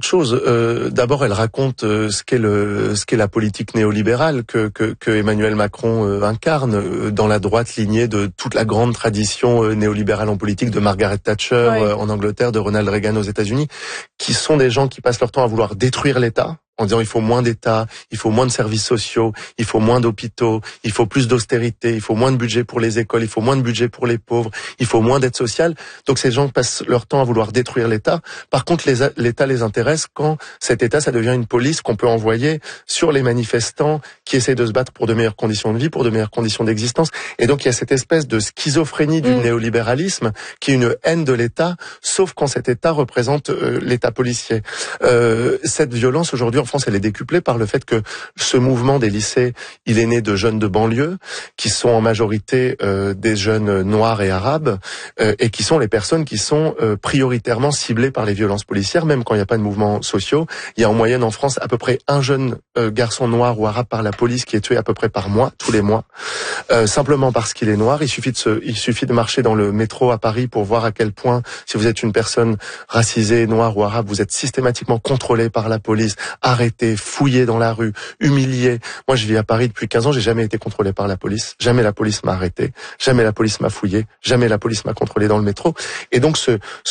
choses. D'abord, elle raconte ce qu'est la politique néolibérale que Emmanuel Macron incarne dans la droite lignée de toute la grande tradition néolibérale en politique de Margaret Thatcher en Angleterre, de Ronald Reagan aux États-Unis, qui sont des gens qui passent leur temps à vouloir détruire l'État, en disant il faut moins d'État, il faut moins de services sociaux, il faut moins d'hôpitaux, il faut plus d'austérité, il faut moins de budget pour les écoles, il faut moins de budget pour les pauvres, il faut moins d'aide sociale. Donc ces gens passent leur temps à vouloir détruire l'État. Par contre, l'État les intéresse quand cet État, ça devient une police qu'on peut envoyer sur les manifestants qui essaient de se battre pour de meilleures conditions de vie, pour de meilleures conditions d'existence. Et donc il y a cette espèce de schizophrénie du néolibéralisme qui est une haine de l'État, sauf quand cet État représente l'État policier. Cette violence aujourd'hui en France, elle est décuplée par le fait que ce mouvement des lycées, il est né de jeunes de banlieue, qui sont en majorité des jeunes noirs et arabes, et qui sont les personnes qui sont prioritairement ciblées par les violences policières, même quand il n'y a pas de mouvements sociaux. Il y a en moyenne en France à peu près un jeune garçon noir ou arabe par la police qui est tué à peu près par mois, tous les mois, simplement parce qu'il est noir. Il suffit de marcher dans le métro à Paris pour voir à quel point, si vous êtes une personne racisée, noire ou arabe, vous êtes systématiquement contrôlé par la police, arrêté, fouillé dans la rue, humilié. Moi, je vis à Paris depuis 15 ans, j'ai jamais été contrôlé par la police. Jamais la police m'a arrêté. Jamais la police m'a fouillé. Jamais la police m'a contrôlé dans le métro. Et donc,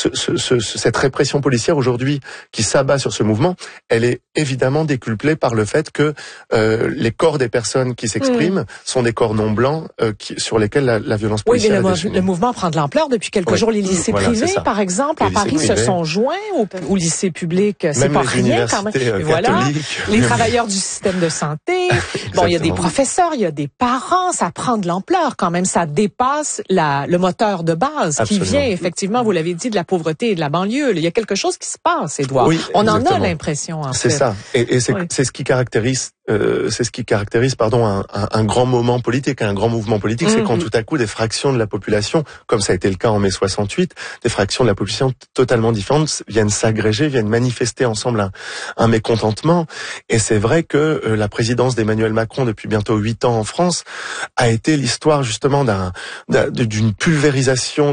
cette répression policière aujourd'hui qui s'abat sur ce mouvement, elle est évidemment décuplée par le fait que les corps des personnes qui s'expriment sont des corps non blancs sur lesquels la violence policière est déchaînée. Le mouvement prend de l'ampleur. Depuis quelques jours, les lycées privés, par exemple, à Paris, se sont joints au lycée public. C'est pas rien quand même. Voilà. Les travailleurs du système de santé. Bon, il y a des professeurs, il y a des parents. Ça prend de l'ampleur quand même. Ça dépasse le moteur de base qui vient effectivement, vous l'avez dit, de la pauvreté et de la banlieue. Il y a quelque chose qui se passe, Édouard. Oui, on en a l'impression. C'est ça. Et c'est ce qui caractérise. Un grand moment politique, un grand mouvement politique, c'est quand tout à coup des fractions de la population, comme ça a été le cas en mai 68, des fractions de la population totalement différentes viennent s'agréger, viennent manifester ensemble un mécontentement. Et c'est vrai que la présidence d'Emmanuel Macron depuis bientôt 8 ans en France a été l'histoire justement d'une pulvérisation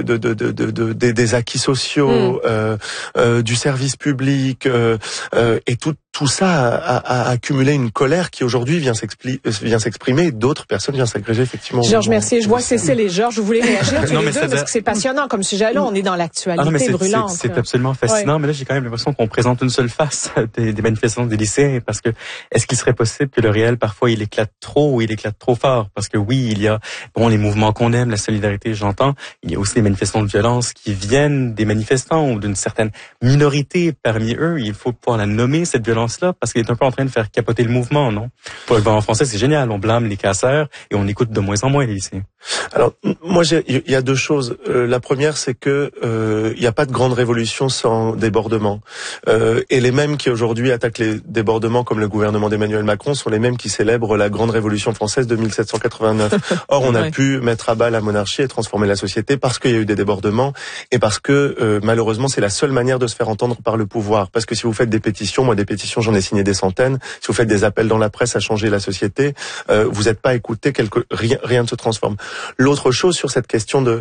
des acquis sociaux, du service public, et tout ça a accumulé une colère qui aujourd'hui vient s'exprimer, d'autres personnes viennent s'agréger effectivement. Georges Mercier, je vois Cécile et Georges, je voulais réagir tous les deux parce que c'est passionnant comme sujet. Là, on est dans l'actualité brûlante. C'est absolument fascinant, mais là j'ai quand même l'impression qu'on présente une seule face des manifestations des lycéens, parce que est-ce qu'il serait possible que le réel parfois il éclate trop ou il éclate trop fort? Parce que oui, il y a les mouvements qu'on aime, la solidarité, j'entends. Il y a aussi des manifestations de violence qui viennent des manifestants ou d'une certaine minorité parmi eux. Il faut pouvoir la nommer cette violence-là, parce qu'il est un peu en train de faire capoter le mouvement, non? Pour le gouvernement français, c'est génial. On blâme les casseurs et on écoute de moins en moins les lycéens. Alors, moi, il y a deux choses. La première, c'est que il n'y a pas de grande révolution sans débordement. Et les mêmes qui aujourd'hui attaquent les débordements, comme le gouvernement d'Emmanuel Macron, sont les mêmes qui célèbrent la grande révolution française de 1789. Or, on a pu mettre à bas la monarchie et transformer la société parce qu'il y a eu des débordements et parce que malheureusement, c'est la seule manière de se faire entendre par le pouvoir. Parce que si vous faites des pétitions, moi des pétitions, j'en ai signé des centaines. Si vous faites des appels dans la presse à changer la société, vous n'êtes pas écouté, rien ne se transforme. L'autre chose sur cette question de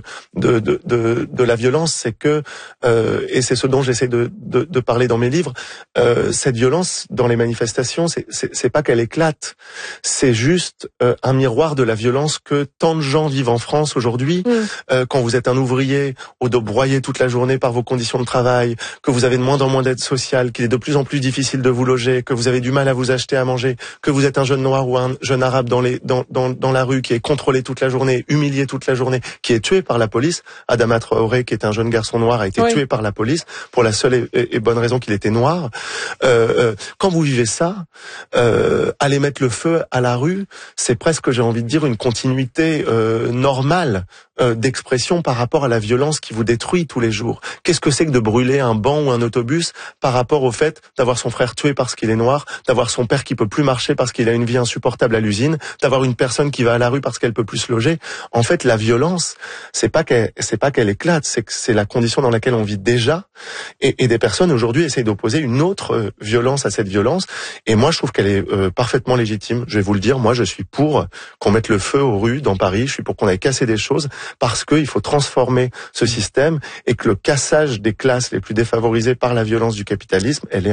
la violence, c'est que et c'est ce dont j'essaie de parler dans mes livres, cette violence dans les manifestations, c'est pas qu'elle éclate, c'est juste un miroir de la violence que tant de gens vivent en France aujourd'hui. Quand vous êtes un ouvrier au dos broyé toute la journée par vos conditions de travail, que vous avez de moins en moins d'aide sociale, qu'il est de plus en plus difficile de vous loger, que vous avez du mal à vous acheter à manger, que vous êtes un jeune noir ou un jeune arabe dans la rue qui est contrôlé toute la journée, humilié toute la journée, qui est tué par la police. Adama Traoré, qui est un jeune garçon noir, a été tué par la police pour la seule et bonne raison qu'il était noir. Quand vous vivez ça, aller mettre le feu à la rue, c'est presque, j'ai envie de dire, une continuité normale d'expression par rapport à la violence qui vous détruit tous les jours. Qu'est-ce que c'est que de brûler un banc ou un autobus par rapport au fait d'avoir son frère tué parce qu'il est noir, d'avoir son père qui peut plus marcher parce qu'il a une vie insupportable à l'usine, d'avoir une personne qui va à la rue parce qu'elle peut plus se loger? En fait, la violence, c'est pas qu'elle éclate, c'est que c'est la condition dans laquelle on vit déjà, et des personnes aujourd'hui essayent d'opposer une autre violence à cette violence, et moi je trouve qu'elle est parfaitement légitime. Je vais vous le dire, moi je suis pour qu'on mette le feu aux rues dans Paris, je suis pour qu'on aille casser des choses, parce qu'il faut transformer ce système, et que le cassage des classes les plus défavorisées par la violence du capitalisme, elle est